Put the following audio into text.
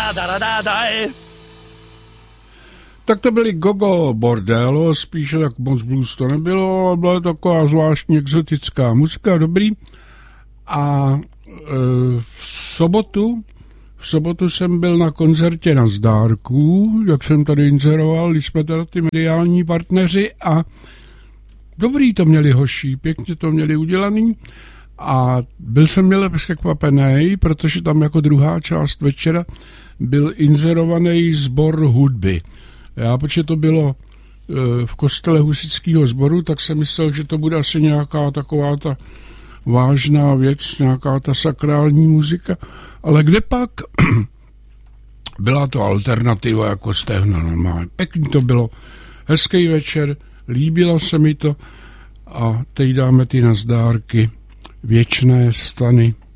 Tak to byly Gogo Bordello, spíše tak moc blues to nebylo, ale byla taková zvláštní exotická muzika, dobrý. A v sobotu jsem byl na koncertě na Zdárku, jak jsem tady inzeroval, když jsme teda ty mediální partneři a dobrý to měli hoší, pěkně to měli udělaný a byl jsem měl překvapený, protože tam jako druhá část večera byl inzerovaný sbor hudby. Já, protože to bylo v kostele husitského sboru, tak jsem myslel, že to bude asi nějaká taková ta vážná věc, nějaká ta sakrální muzika, ale kde pak byla to alternativa jako stehna normálně. Pěkný to bylo, hezký večer, líbilo se mi to a teď dáme ty nazdárky, věčné stany.